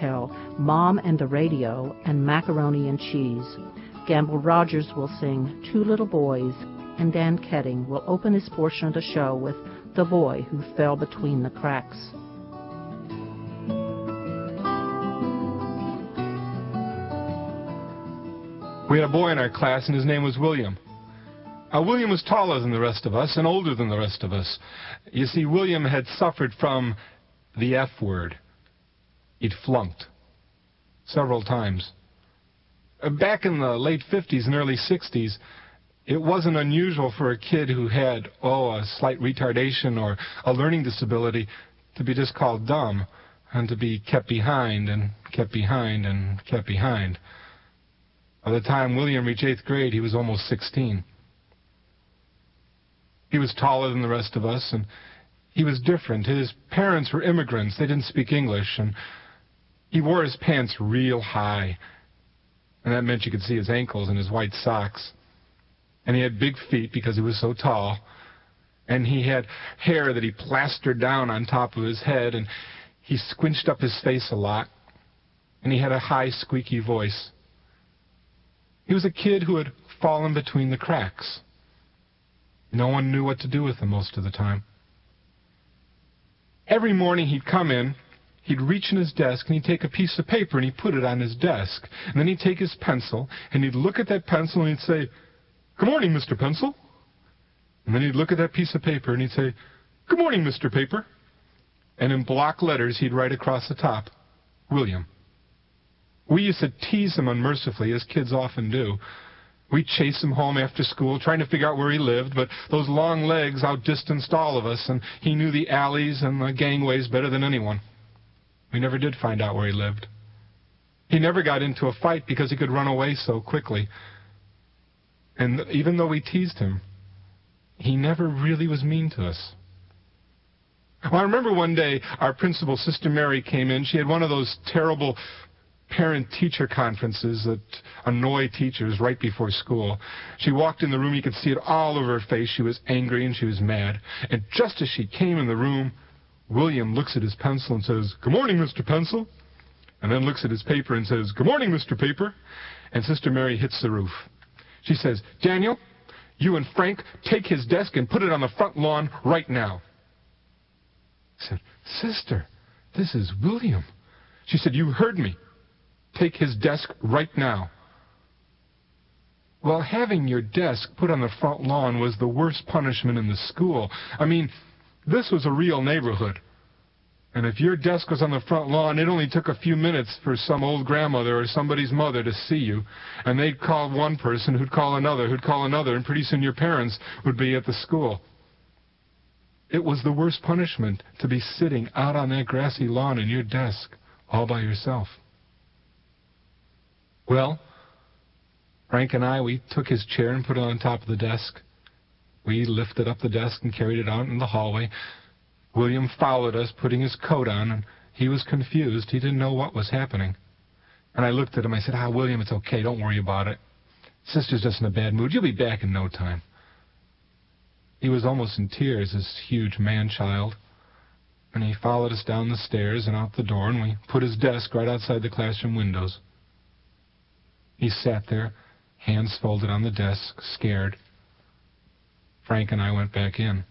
tell Mom and the Radio and Macaroni and Cheese. Gamble Rogers will sing Two Little Boys, and Dan Ketting will open his portion of the show with The Boy Who Fell Between the Cracks. We had a boy in our class, and his name was William. William was taller than the rest of us and older than the rest of us. You see, William had suffered from the F word. He'd flunked several times. Back in the late 50s and early 60s, it wasn't unusual for a kid who had, a slight retardation or a learning disability to be just called dumb and to be kept behind and kept behind and kept behind. By the time William reached 8th grade, he was almost 16. He was taller than the rest of us, and he was different. His parents were immigrants. They didn't speak English, and he wore his pants real high, and that meant you could see his ankles and his white socks. And he had big feet because he was so tall, and he had hair that he plastered down on top of his head, and he squinched up his face a lot, and he had a high, squeaky voice. He was a kid who had fallen between the cracks. No one knew what to do with him most of the time. Every morning he'd come in, he'd reach in his desk, and he'd take a piece of paper and he'd put it on his desk. And then he'd take his pencil, and he'd look at that pencil and he'd say, "Good morning, Mr. Pencil." And then he'd look at that piece of paper and he'd say, "Good morning, Mr. Paper." And in block letters he'd write across the top, "William." We used to tease him unmercifully, as kids often do. We'd chase him home after school, trying to figure out where he lived, but those long legs outdistanced all of us, and he knew the alleys and the gangways better than anyone. We never did find out where he lived. He never got into a fight because he could run away so quickly. And even though we teased him, he never really was mean to us. Well, I remember one day our principal, Sister Mary, came in. She had one of those terrible parent-teacher conferences that annoy teachers right before school. She walked in the room. You could see it all over her face. She was angry and she was mad. And just as she came in the room, William looks at his pencil and says, "Good morning, Mr. Pencil." And then looks at his paper and says, "Good morning, Mr. Paper." And Sister Mary hits the roof. She says, "Daniel, you and Frank take his desk and put it on the front lawn right now." I said, "Sister, this is William." She said, "You heard me. Take his desk right now." Well, having your desk put on the front lawn was the worst punishment in the school. I mean, this was a real neighborhood. And if your desk was on the front lawn, it only took a few minutes for some old grandmother or somebody's mother to see you. And they'd call one person who'd call another, who'd call another, and pretty soon your parents would be at the school. It was the worst punishment to be sitting out on that grassy lawn in your desk all by yourself. Well, Frank and I, we took his chair and put it on top of the desk. We lifted up the desk and carried it out in the hallway. William followed us, putting his coat on, and he was confused. He didn't know what was happening. And I looked at him. I said, "William, it's okay. Don't worry about it. Sister's just in a bad mood. You'll be back in no time." He was almost in tears, this huge man-child. And he followed us down the stairs and out the door, and we put his desk right outside the classroom windows. He sat there, hands folded on the desk, scared. Frank and I went back in.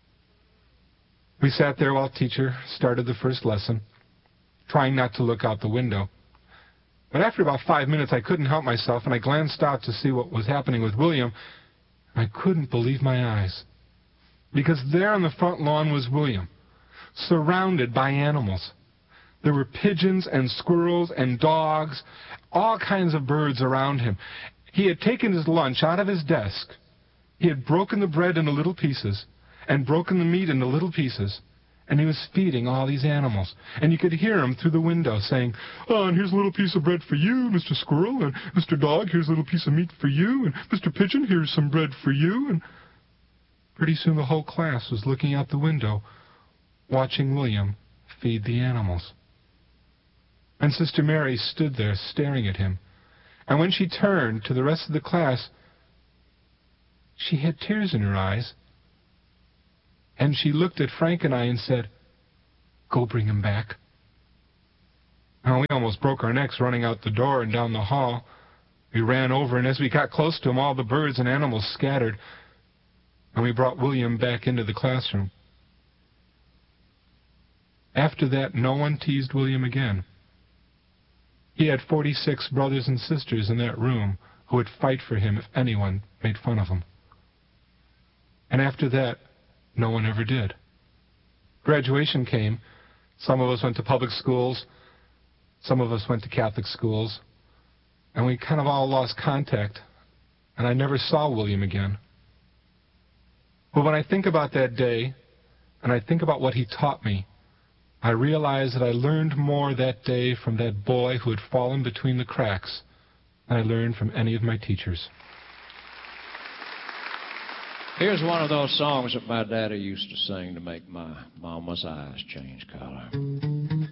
We sat there while teacher started the first lesson, trying not to look out the window. But after about 5 minutes, I couldn't help myself, and I glanced out to see what was happening with William. I couldn't believe my eyes, because there on the front lawn was William, surrounded by animals. There were pigeons and squirrels and dogs, all kinds of birds around him. He had taken his lunch out of his desk. He had broken the bread into little pieces and broken the meat into little pieces, and he was feeding all these animals. And you could hear him through the window saying, "Oh, and here's a little piece of bread for you, Mr. Squirrel, and Mr. Dog, here's a little piece of meat for you, and Mr. Pigeon, here's some bread for you." And pretty soon the whole class was looking out the window, watching William feed the animals. And Sister Mary stood there staring at him. And when she turned to the rest of the class, she had tears in her eyes. And she looked at Frank and I and said, "Go bring him back." Oh, we almost broke our necks running out the door and down the hall. We ran over, and as we got close to him, all the birds and animals scattered, and we brought William back into the classroom. After that, no one teased William again. He had 46 brothers and sisters in that room who would fight for him if anyone made fun of him. And after that, no one ever did. Graduation came. Some of us went to public schools. Some of us went to Catholic schools. And we kind of all lost contact. And I never saw William again. But when I think about that day, and I think about what he taught me, I realize that I learned more that day from that boy who had fallen between the cracks than I learned from any of my teachers. Here's one of those songs that my daddy used to sing to make my mama's eyes change color.